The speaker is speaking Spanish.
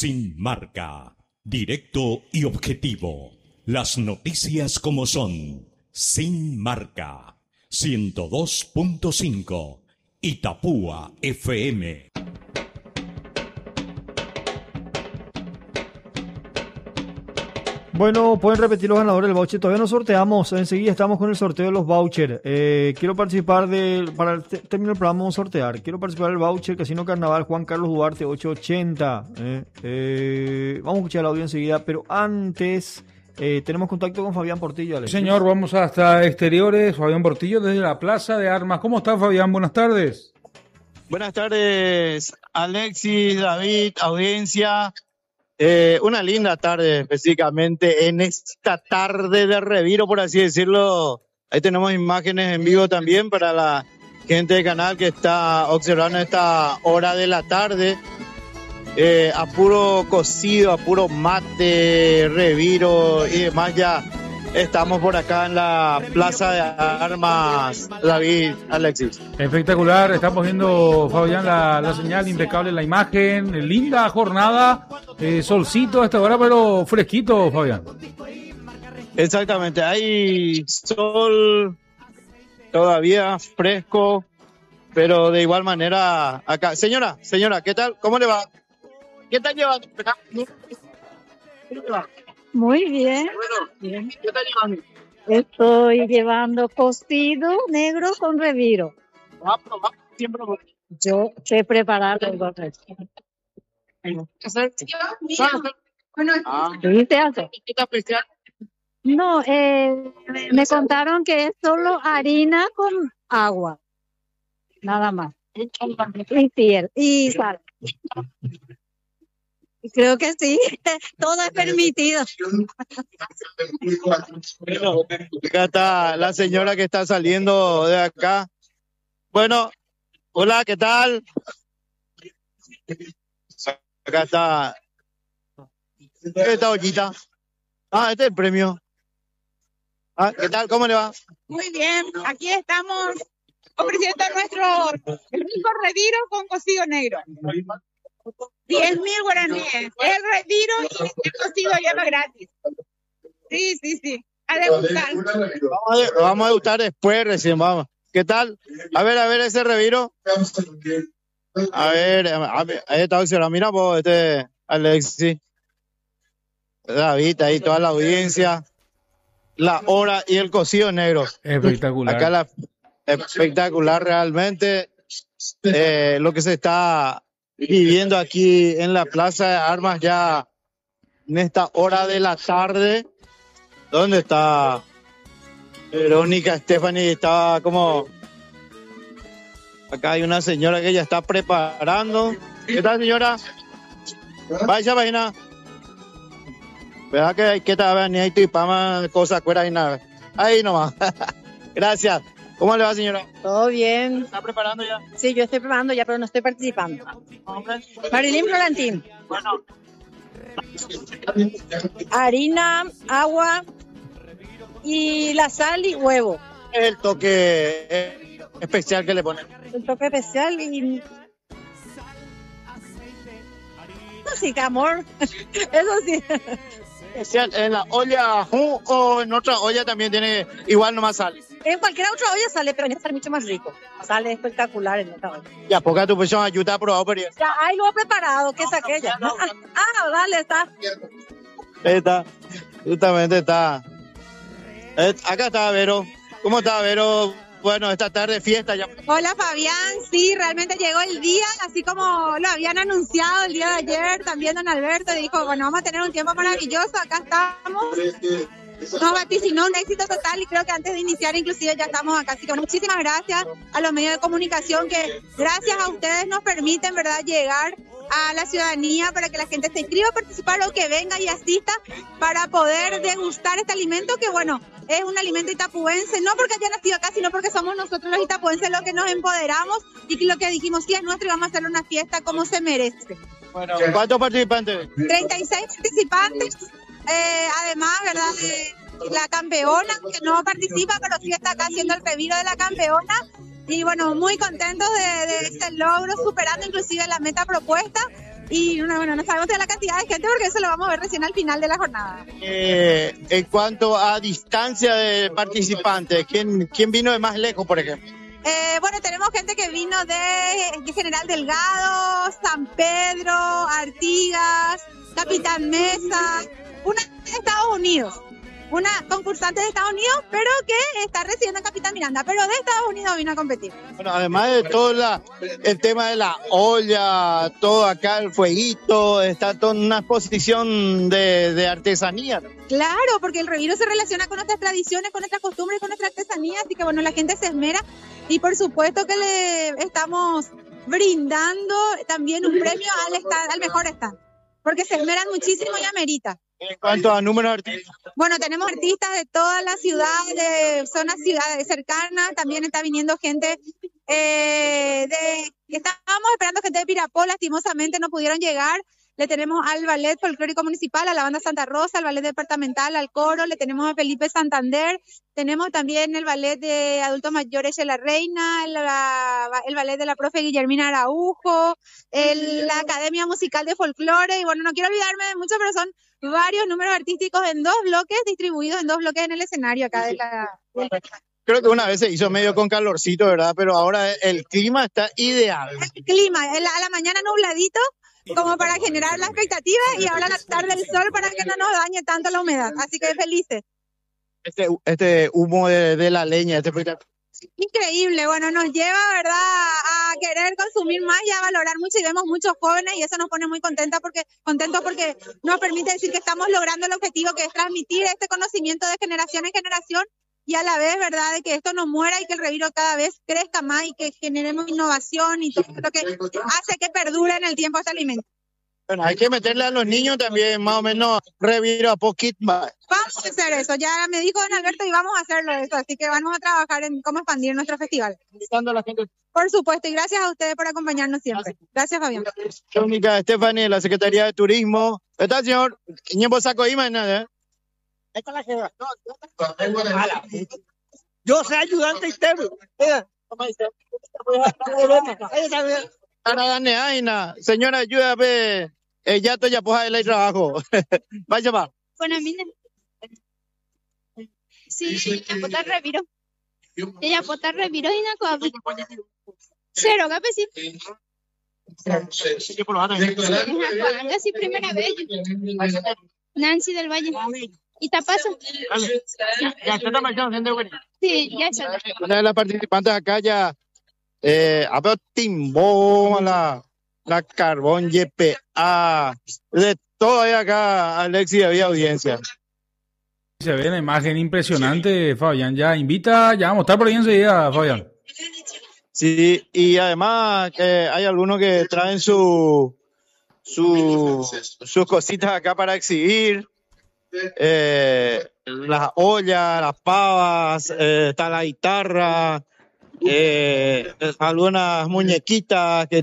Sin marca. Directo y objetivo. Las noticias como son. Sin marca. 102.5. Itapúa FM. Bueno, pueden repetir los ganadores del voucher. Todavía no sorteamos. Enseguida estamos con el sorteo de los vouchers. Quiero participar para terminar el programa vamos a sortear. Quiero participar del voucher Casino Carnaval Juan Carlos Duarte 880. Vamos a escuchar el audio enseguida, pero antes tenemos contacto con Fabián Portillo. Alex. Señor, vamos hasta exteriores. Fabián Portillo desde la Plaza de Armas. ¿Cómo está, Fabián? Buenas tardes. Buenas tardes, Alexis, David, audiencia. Una linda tarde, específicamente en esta tarde de Reviro, por así decirlo. Ahí tenemos imágenes en vivo también para la gente del canal que está observando esta hora de la tarde. A puro cocido, a puro mate, Reviro y demás. Ya estamos por acá en la Plaza de Armas, David, Alexis. Espectacular, estamos viendo, Fabián, la señal impecable, la imagen, linda jornada, solcito a esta hora, pero fresquito, Fabián. Exactamente, hay sol todavía fresco, pero de igual manera acá. Señora, ¿qué tal? ¿Cómo le va? ¿Qué están llevando? Muy bien. Bueno, ¿qué están llevando? Estoy llevando cocido negro con Reviro. Siempre. Yo sé prepararlo. Bueno, ¿Sí se hace? especial. No, me contaron que es solo harina con agua. Nada más. Y piel. Y sal. Creo que sí, todo es permitido. Bueno, acá está la señora que está saliendo de acá. Bueno, hola, ¿qué tal? Acá está. Esta ollita. Este es el premio. ¿Qué tal? ¿Cómo le va? Muy bien, aquí estamos ofreciendo nuestro rico Reviro con cocido negro. 10.000 guaraníes. El Reviro y el cocido llama gratis. Sí. A degustar. Vamos a degustar después, recién vamos. ¿Qué tal? A ver ese Reviro. A ver, ahí está observando. Mira vos, Alexis. David, ahí toda la audiencia. La hora y el cocido negro. Espectacular. Acá espectacular realmente lo que se está viviendo aquí en la Plaza de Armas ya en esta hora de la tarde. ¿Dónde está Verónica Stephanie? Estaba como... Acá hay una señora que ya está preparando. ¿Qué tal, señora? Vaya, vaina. ¿Verdad que hay que estar ni hay tipama cosas fuera y nada? Ahí nomás. Gracias. ¿Cómo le va, señora? Todo bien. ¿Está preparando ya? Sí, yo estoy preparando ya, pero no estoy participando. Marilyn Florentín. Bueno. Harina, agua y la sal y huevo. El toque especial que le ponen. El toque especial y... Sí, amor. Eso sí. Especial en la olla o en otra olla también tiene igual nomás sal. En cualquier otra olla sale, pero en esta sale mucho más rico. Sale espectacular en esta olla. Ya, poca tu persona ayuda a probar, pero ya hay lo preparado, que es aquella. Dale, está. Está, justamente está. Acá está Vero. ¿Cómo está, Vero? Bueno, esta tarde fiesta ya. Hola, Fabián. Sí, realmente llegó el día, así como lo habían anunciado el día de ayer. También don Alberto dijo, bueno, vamos a tener un tiempo maravilloso. Acá estamos. Nos vaticinó un éxito total y creo que antes de iniciar inclusive ya estamos acá. Así que muchísimas gracias a los medios de comunicación que gracias a ustedes nos permiten, ¿verdad?, llegar a la ciudadanía para que la gente se inscriba a participar o que venga y asista para poder degustar este alimento que, bueno, es un alimento itapuense, no porque haya nacido acá, sino porque somos nosotros los itapuenses los que nos empoderamos y que lo que dijimos, sí, es nuestro y vamos a hacer una fiesta como se merece. Bueno, ¿cuántos participantes? 36 participantes, además, ¿verdad?, de la campeona, que no participa, pero sí está acá haciendo el reviro de la campeona. Y bueno, muy contentos de este logro, superando inclusive la meta propuesta. Y bueno, no sabemos de la cantidad de gente porque eso lo vamos a ver recién al final de la jornada. En cuanto a distancia de participantes, ¿quién vino de más lejos, por ejemplo? Bueno, tenemos gente que vino de General Delgado, San Pedro, Artigas, Capitán Mesa, una de Estados Unidos. Una concursante de Estados Unidos, pero que está residiendo en Capitán Miranda, pero de Estados Unidos vino a competir. Bueno, además de todo el tema de la olla, todo acá, el fueguito, está toda una exposición de artesanía, ¿no? Claro, porque el Reviro se relaciona con nuestras tradiciones, con nuestras costumbres, con nuestra artesanía, así que bueno, la gente se esmera y por supuesto que le estamos brindando también un premio al mejor stand, porque se esmeran muchísimo y amerita. En cuanto a números de artistas. Bueno, tenemos artistas de toda la ciudad, de zonas ciudades cercanas, también está viniendo gente estábamos esperando gente de Pirapó, lastimosamente no pudieron llegar. Le tenemos al Ballet Folclórico Municipal, a la Banda Santa Rosa, al Ballet Departamental, al Coro, le tenemos a Felipe Santander, tenemos también el Ballet de Adultos Mayores de la Reina, el Ballet de la profe Guillermina Araujo, la Academia Musical de Folclore, y bueno, no quiero olvidarme de mucho, pero son varios números artísticos en 2 bloques, distribuidos en 2 bloques en el escenario acá de la... Creo que una vez se hizo medio con calorcito, ¿verdad? Pero ahora el clima está ideal. El clima, a la mañana nubladito, como para generar la expectativa, y ahora a la tarde el sol para que no nos dañe tanto la humedad. Así que felices. Este humo de la leña, Increíble, bueno, nos lleva, ¿verdad?, a querer consumir más y a valorar mucho, y vemos muchos jóvenes y eso nos pone muy contentos porque nos permite decir que estamos logrando el objetivo, que es transmitir este conocimiento de generación en generación y a la vez, ¿verdad?, de que esto no muera y que el Reviro cada vez crezca más y que generemos innovación y todo lo que hace que perdure en el tiempo este alimento. Bueno, hay que meterle a los niños también, más o menos, Reviro a poquito más. Vamos a hacer eso, ya me dijo don Alberto y vamos a hacerlo eso, así que vamos a trabajar en cómo expandir nuestro festival. Invitando a la gente. Por supuesto, y gracias a ustedes por acompañarnos siempre. Gracias, Fabián. Mónica Estefani, de la Secretaría de Turismo. ¿Está el señor? ¿Quién saco ahí, mañana? Esta es la jefa. Yo soy ayudante externo. Señora, ayúdame. Ya estoy ya pues el trabajo. Vaya va. Bueno, mira. Sí, ya puedo Reviro. Ya puedo Reviro y no cobre. Cero, ¿qué sí? Sí, primera vez. Nancy del Valle. ¿Y te paso? Ya está marchando, gente buena. Sí, ya está. Una de las participantes acá ya había timbó, la carbón, YPA, de todo ahí acá, Alexis, había audiencia. Se ve una imagen impresionante, Fabián. Ya invita, ya vamos a estar por ahí enseguida, Fabián. Sí, y además hay algunos que traen sus cositas acá para exhibir. Las ollas, las pavas, está la guitarra, algunas muñequitas que